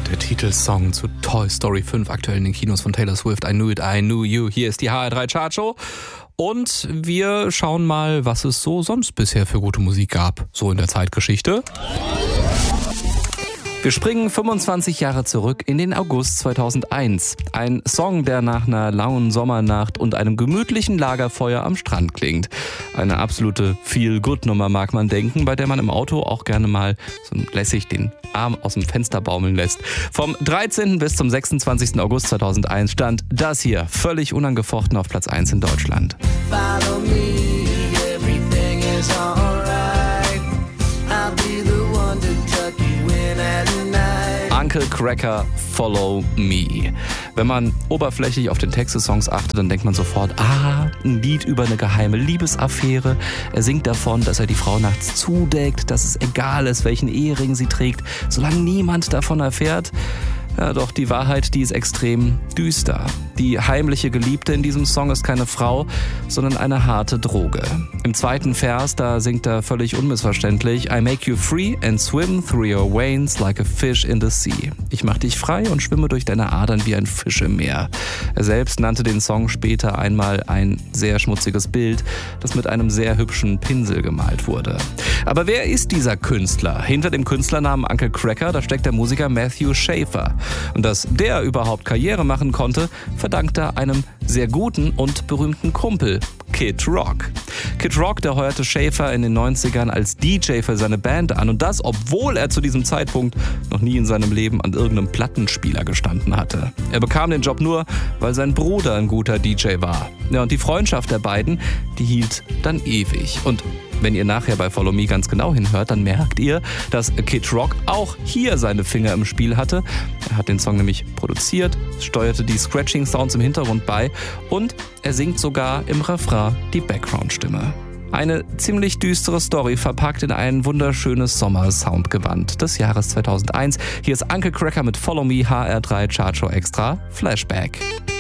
Der Titelsong zu Toy Story 5, aktuell in den Kinos von Taylor Swift. I Knew It, I Knew You. Hier ist die HR3 Chartshow. Und wir schauen mal, was es so sonst bisher für gute Musik gab, so in der Zeitgeschichte. Wir springen 25 Jahre zurück in den August 2001. Ein Song, der nach einer lauen Sommernacht und einem gemütlichen Lagerfeuer am Strand klingt. Eine absolute Feel-Good-Nummer, mag man denken, bei der man im Auto auch gerne mal so lässig den Arm aus dem Fenster baumeln lässt. Vom 13. bis zum 26. August 2001 stand das hier völlig unangefochten auf Platz 1 in Deutschland. Follow me, everything is alright. I'll be the one to tuck you in at night. Uncle Kracker, Follow Me. Wenn man oberflächlich auf den Text des Songs achtet, dann denkt man sofort, ein Lied über eine geheime Liebesaffäre. Er singt davon, dass er die Frau nachts zudeckt, dass es egal ist, welchen Ehering sie trägt, solange niemand davon erfährt. Ja, doch die Wahrheit, die ist extrem düster. Die heimliche Geliebte in diesem Song ist keine Frau, sondern eine harte Droge. Im zweiten Vers, da singt er völlig unmissverständlich: I make you free and swim through your veins like a fish in the sea. Ich mach dich frei und schwimme durch deine Adern wie ein Fisch im Meer. Er selbst nannte den Song später einmal ein sehr schmutziges Bild, das mit einem sehr hübschen Pinsel gemalt wurde. Aber wer ist dieser Künstler? Hinter dem Künstlernamen Uncle Kracker, da steckt der Musiker Matthew Shaffer. Und dass der überhaupt Karriere machen konnte, verdankt er einem sehr guten und berühmten Kumpel, Kid Rock. Kid Rock, der heuerte Shaffer in den 90ern als DJ für seine Band an, und das, obwohl er zu diesem Zeitpunkt noch nie in seinem Leben an irgendeinem Plattenspieler gestanden hatte. Er bekam den Job nur, weil sein Bruder ein guter DJ war. Ja, und die Freundschaft der beiden, die hielt dann ewig. Und wenn ihr nachher bei Follow Me ganz genau hinhört, dann merkt ihr, dass Kid Rock auch hier seine Finger im Spiel hatte. Er hat den Song nämlich produziert, steuerte die Scratching-Sounds im Hintergrund bei und er singt sogar im Refrain die Background-Stimme. Eine ziemlich düstere Story, verpackt in ein wunderschönes Sommer-Soundgewand des Jahres 2001. Hier ist Uncle Kracker mit Follow Me, HR3 Chartshow Extra Flashback.